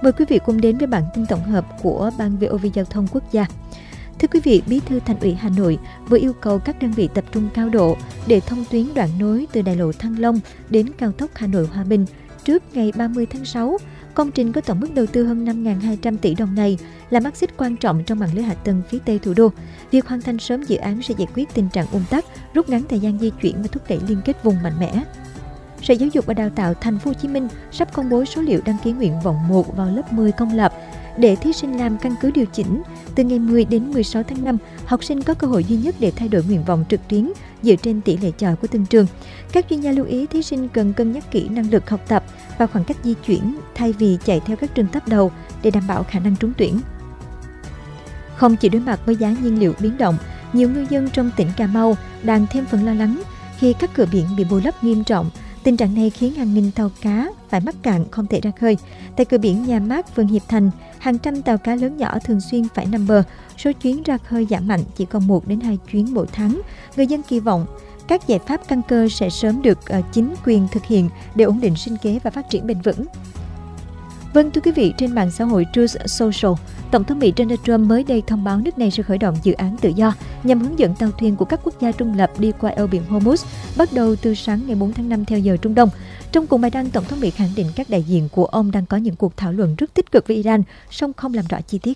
Mời quý vị cùng đến với bản tin tổng hợp của Ban VOV Giao thông Quốc gia. Thưa quý vị, Bí thư Thành ủy Hà Nội vừa yêu cầu các đơn vị tập trung cao độ để thông tuyến đoạn nối từ đại lộ Thăng Long đến cao tốc Hà Nội - Hòa Bình trước ngày 30 tháng 6. Công trình có tổng mức đầu tư hơn 5.200 tỷ đồng này là mắt xích quan trọng trong mạng lưới hạ tầng phía Tây thủ đô. Việc hoàn thành sớm dự án sẽ giải quyết tình trạng ùn tắc, rút ngắn thời gian di chuyển và thúc đẩy liên kết vùng mạnh mẽ. Sở Giáo dục và Đào tạo Thành phố Hồ Chí Minh sắp công bố số liệu đăng ký nguyện vọng 1 vào lớp 10 công lập để thí sinh làm căn cứ điều chỉnh. Từ ngày 10 đến 16 tháng 5, học sinh có cơ hội duy nhất để thay đổi nguyện vọng trực tuyến dựa trên tỷ lệ chọi của từng trường. Các chuyên gia lưu ý thí sinh cần cân nhắc kỹ năng lực học tập và khoảng cách di chuyển thay vì chạy theo các trường top đầu để đảm bảo khả năng trúng tuyển. Không chỉ đối mặt với giá nhiên liệu biến động, nhiều ngư dân trong tỉnh Cà Mau đang thêm phần lo lắng khi các cửa biển bị bồi lấp nghiêm trọng. Tình trạng này khiến hàng nghìn tàu cá phải mắc cạn không thể ra khơi. Tại cửa biển Nhà Mát, phường Hiệp Thành, hàng trăm tàu cá lớn nhỏ thường xuyên phải nằm bờ. Số chuyến ra khơi giảm mạnh, chỉ còn 1 đến 2 chuyến mỗi tháng. Người dân kỳ vọng các giải pháp căn cơ sẽ sớm được chính quyền thực hiện để ổn định sinh kế và phát triển bền vững. Vâng, thưa quý vị, trên mạng xã hội Truth Social, Tổng thống Mỹ Donald Trump mới đây thông báo nước này sẽ khởi động dự án tự do nhằm hướng dẫn tàu thuyền của các quốc gia trung lập đi qua eo biển Hormuz bắt đầu từ sáng ngày 4 tháng 5 theo giờ Trung Đông. Trong cùng bài đăng, Tổng thống Mỹ khẳng định các đại diện của ông đang có những cuộc thảo luận rất tích cực với Iran, song không làm rõ chi tiết.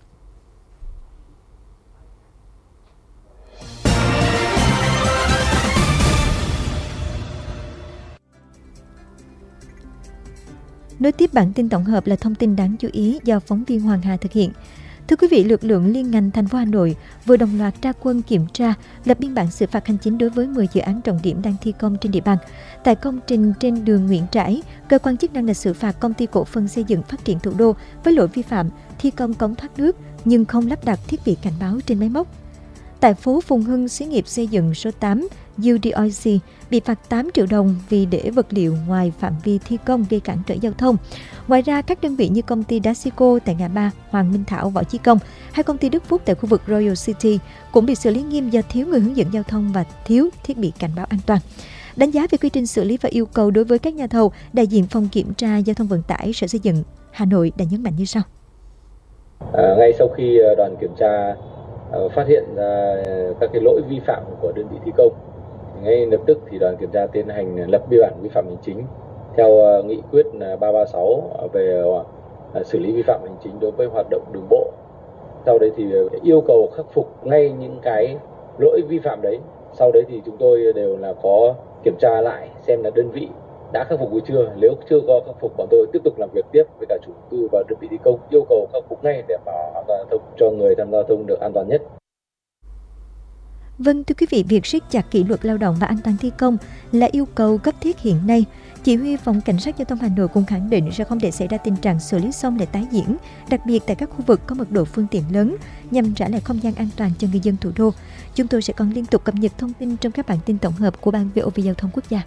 Nối tiếp bản tin tổng hợp là thông tin đáng chú ý do phóng viên Hoàng Hà thực hiện. Thưa quý vị, lực lượng liên ngành thành phố Hà Nội vừa đồng loạt ra quân kiểm tra, lập biên bản xử phạt hành chính đối với 10 dự án trọng điểm đang thi công trên địa bàn. Tại công trình trên đường Nguyễn Trãi, cơ quan chức năng đã xử phạt Công ty Cổ phần Xây dựng Phát triển Thủ đô với lỗi vi phạm thi công cống thoát nước nhưng không lắp đặt thiết bị cảnh báo trên máy móc. Tại phố Phùng Hưng, xí nghiệp xây dựng số 8 UDOIC bị phạt 8 triệu đồng vì để vật liệu ngoài phạm vi thi công gây cản trở giao thông. Ngoài ra, các đơn vị như công ty Dacico tại ngã ba Hoàng Minh Thảo, Võ Chí Công hay công ty Đức Phúc tại khu vực Royal City cũng bị xử lý nghiêm do thiếu người hướng dẫn giao thông và thiếu thiết bị cảnh báo an toàn. Đánh giá về quy trình xử lý và yêu cầu đối với các nhà thầu, đại diện phòng kiểm tra giao thông vận tải Sở Xây dựng Hà Nội đã nhấn mạnh như sau. Ngay sau khi đoàn kiểm tra phát hiện ra các cái lỗi vi phạm của đơn vị thi công, ngay lập tức thì đoàn kiểm tra tiến hành lập biên bản vi phạm hành chính theo nghị quyết 336 về xử lý vi phạm hành chính đối với hoạt động đường bộ. Sau đấy thì yêu cầu khắc phục ngay những cái lỗi vi phạm đấy. Sau đấy thì chúng tôi đều là có kiểm tra lại xem là đơn vị đã khắc phục hay chưa. Nếu chưa có khắc phục, bọn tôi tiếp tục làm việc tiếp với cả chủ đầu tư và đơn vị thi công, yêu cầu khắc phục ngay để bảo an toàn giao thông cho người tham gia giao thông được an toàn nhất. Vâng, thưa quý vị, việc siết chặt kỷ luật lao động và an toàn thi công là yêu cầu cấp thiết hiện nay. Chỉ huy Phòng Cảnh sát Giao thông Hà Nội cũng khẳng định sẽ không để xảy ra tình trạng xử lý xong để tái diễn, đặc biệt tại các khu vực có mật độ phương tiện lớn, nhằm trả lại không gian an toàn cho người dân thủ đô. Chúng tôi sẽ còn liên tục cập nhật thông tin trong các bản tin tổng hợp của Ban VOV Giao thông Quốc gia.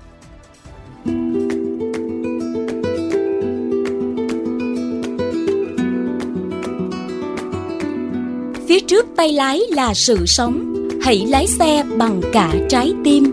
Phía trước tay lái là sự sống, hãy lái xe bằng cả trái tim.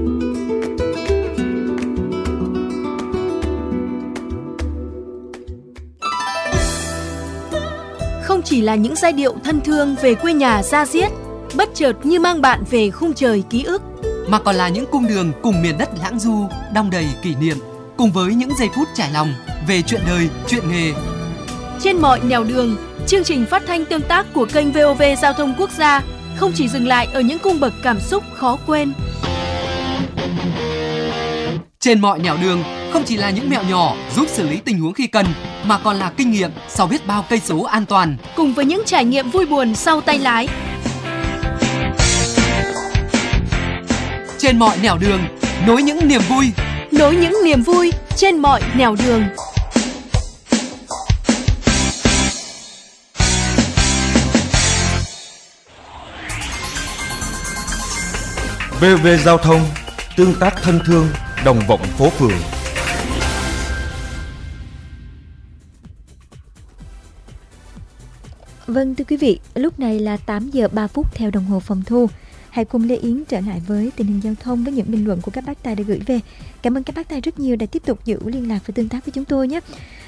Không chỉ là những giai điệu thân thương về quê nhà da diết, bất chợt như mang bạn về khung trời ký ức, mà còn là những cung đường cùng miền đất lãng du, đong đầy kỷ niệm, cùng với những giây phút trải lòng về chuyện đời, chuyện nghề. Trên mọi nẻo đường, chương trình phát thanh tương tác của kênh VOV Giao thông Quốc gia không chỉ dừng lại ở những cung bậc cảm xúc khó quên. Trên mọi nẻo đường không chỉ là những mẹo nhỏ giúp xử lý tình huống khi cần, mà còn là kinh nghiệm sau biết bao cây số an toàn. Cùng với những trải nghiệm vui buồn sau tay lái. Trên mọi nẻo đường, nối những niềm vui. Nối những niềm vui trên mọi nẻo đường. VOV Giao thông, tương tác thân thương, đồng vọng phố phường. Vâng, thưa quý vị, lúc này là 8 giờ 3 phút theo đồng hồ phòng thu. Hãy cùng Lê Yến trở lại với tình hình giao thông với những bình luận của các bác tài đã gửi về. Cảm ơn các bác tài rất nhiều đã tiếp tục giữ liên lạc và tương tác với chúng tôi nhé.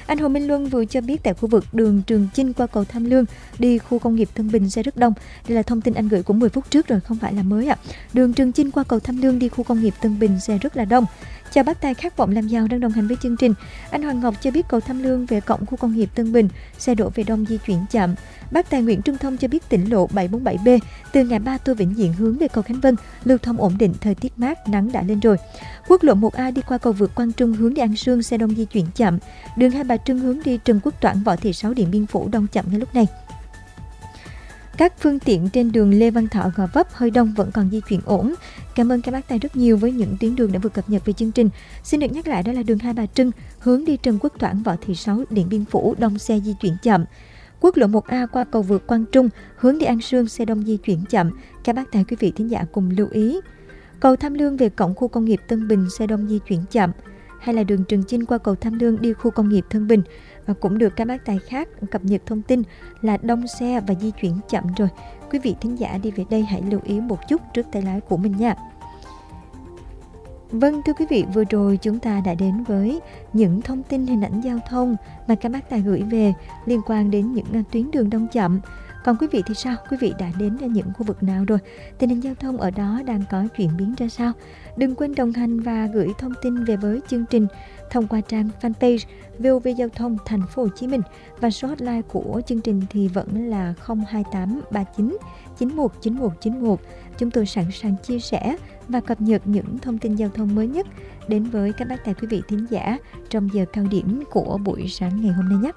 Anh Hồ Minh Luân vừa cho biết tại khu vực đường Trường Chinh qua cầu Tham Lương đi khu công nghiệp Tân Bình xe rất đông. Đây là thông tin anh gửi cũng 10 phút trước rồi, không phải là mới ạ. Đường Trường Chinh qua cầu Tham Lương đi khu công nghiệp Tân Bình xe rất là đông. Chào bác tài khát vọng làm giàu đang đồng hành với chương trình. Anh Hoàng Ngọc cho biết cầu Tham Lương về cổng khu công nghiệp Tân Bình, xe đổ về đông di chuyển chậm. Bác tài Nguyễn Trung Thông cho biết tỉnh lộ 747B từ ngã ba Tô Vĩnh Diện hướng về cầu Khánh Vân lưu thông ổn định, thời tiết mát, nắng đã lên rồi. Quốc lộ 1A đi qua cầu vượt Quang Trung hướng đi An Sương xe đông di chuyển chậm. Đường Hai Bà Trưng hướng đi Trần Quốc Toản, Võ Thị Sáu, Điện Biên Phủ đông chậm ngay lúc này. Các phương tiện trên đường Lê Văn Thọ, Gò Vấp hơi đông vẫn còn di chuyển ổn. Cảm ơn các bác tài rất nhiều với những tuyến đường đã vừa cập nhật về chương trình. Xin được nhắc lại đó là đường Hai Bà Trưng hướng đi Trần Quốc Toản, Võ Thị Sáu, Điện Biên Phủ đông xe di chuyển chậm. Quốc lộ 1A qua cầu vượt Quang Trung hướng đi An Sương xe đông di chuyển chậm. Các bác tài quý vị thính giả cùng lưu ý. Cầu Tham Lương về cổng khu công nghiệp Tân Bình xe đông di chuyển chậm. Hay là đường Trường Chinh qua cầu Tham Lương đi khu công nghiệp Tân Bình cũng được các bác tài khác cập nhật thông tin là đông xe và di chuyển chậm rồi. Quý vị thính giả đi về đây hãy lưu ý một chút trước tay lái của mình nha. Vâng, thưa quý vị, vừa rồi chúng ta đã đến với những thông tin hình ảnh giao thông mà các bác tài gửi về liên quan đến những tuyến đường đông chậm. Còn quý vị thì sao? Quý vị đã đến những khu vực nào rồi? Tình hình giao thông ở đó đang có chuyển biến ra sao? Đừng quên đồng hành và gửi thông tin về với chương trình thông qua trang fanpage VOV Giao thông Thành phố Hồ Chí Minh, và số hotline của chương trình thì vẫn là 02839 919191. Chúng tôi sẵn sàng chia sẻ và cập nhật những thông tin giao thông mới nhất đến với các bác tài quý vị thính giả trong giờ cao điểm của buổi sáng ngày hôm nay nhé.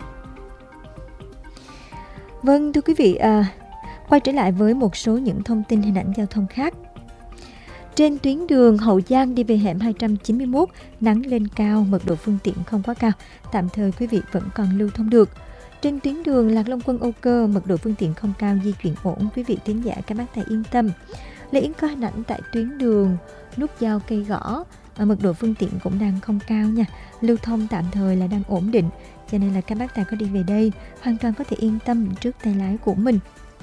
Vâng, thưa quý vị, quay trở lại với một số những thông tin hình ảnh giao thông khác. Trên tuyến đường Hậu Giang đi về hẻm 291, nắng lên cao, mật độ phương tiện không quá cao, tạm thời quý vị vẫn còn lưu thông được. Trên tuyến đường Lạc Long Quân, Âu Cơ, mật độ phương tiện không cao, di chuyển ổn, quý vị thính giả các bác tài yên tâm. Lê Yến có hình ảnh tại tuyến đường nút giao Cây Gõ, mật độ phương tiện cũng đang không cao nha, lưu thông tạm thời là đang ổn định, cho nên là các bác tài có đi về đây hoàn toàn có thể yên tâm trước tay lái của mình.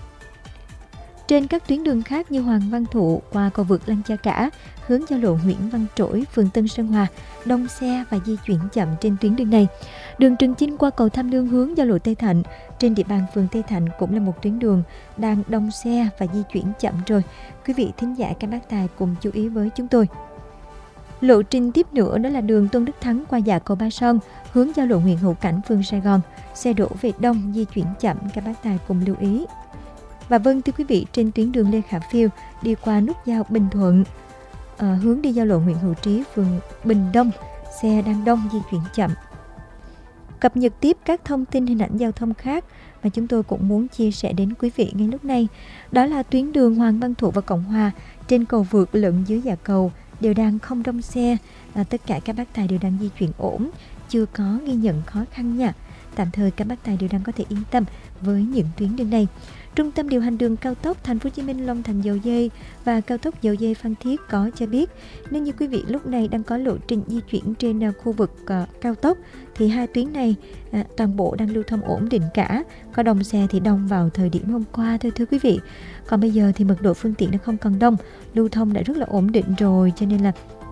Trên các tuyến đường khác như Hoàng Văn Thụ qua cầu vượt Lăng Cha Cả hướng giao lộ Nguyễn Văn Trỗi, phường Tân Sơn Hòa, đông xe và di chuyển chậm trên tuyến đường này. Đường Trường Chinh qua cầu Tham Lương hướng giao lộ Tây Thạnh trên địa bàn phường Tây Thạnh cũng là một tuyến đường đang đông xe và di chuyển chậm rồi. Quý vị thính giả các bác tài cùng chú ý với chúng tôi. Lộ trình tiếp nữa đó là đường Tôn Đức Thắng qua dạ cầu Ba Son hướng giao lộ Nguyễn Hữu Cảnh, phường Sài Gòn, xe đổ về đông di chuyển chậm, các bác tài cùng lưu ý. Và vâng, thưa quý vị, trên tuyến đường Lê Khả Phiêu đi qua nút giao Bình Thuận hướng đi giao lộ Nguyễn Hữu Trí, phường Bình Đông, xe đang đông di chuyển chậm. Cập nhật tiếp các thông tin hình ảnh giao thông khác mà chúng tôi cũng muốn chia sẻ đến quý vị ngay lúc này. Đó là tuyến đường Hoàng Văn Thụ và Cộng Hòa trên cầu vượt lẫn dưới dạ cầu đều đang không đông xe, tất cả các bác tài đều đang di chuyển ổn, chưa có ghi nhận khó khăn nha. Tạm thời các bác tài đều đang có thể yên tâm với những tuyến đường này. Trung tâm điều hành đường cao tốc Thành phố Hồ Chí Minh Long Thành Dầu Dây và cao tốc Dầu Dây Phan Thiết có cho biết, nếu như quý vị lúc này đang có lộ trình di chuyển trên khu vực cao tốc thì hai tuyến này toàn bộ đang lưu thông ổn định cả. Có đông xe thì đông vào thời điểm hôm qua thôi thưa quý vị. Còn bây giờ thì mật độ phương tiện nó không còn đông, lưu thông đã rất là ổn định rồi, cho nên là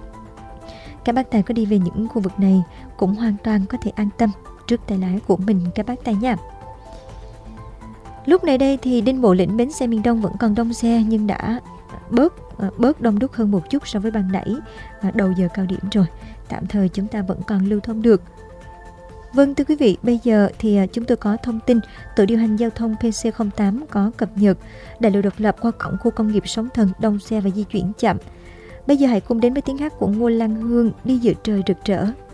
các bác tài có đi về những khu vực này cũng hoàn toàn có thể an tâm trước tay lái của mình các bác tài nha. Lúc này đây thì Đinh Bộ Lĩnh, bến xe miền Đông vẫn còn đông xe nhưng đã bớt đông đúc hơn một chút so với ban nãy đầu giờ cao điểm rồi. Tạm thời chúng ta vẫn còn lưu thông được. Vâng thưa quý vị, bây giờ thì chúng tôi có thông tin tổ điều hành giao thông PC08 có cập nhật đại lộ Độc Lập qua cổng khu công nghiệp Sóng Thần đông xe và di chuyển chậm. Bây giờ hãy cùng đến với tiếng hát của Ngô Lan Hương, Đi Giữa Trời Rực Rỡ.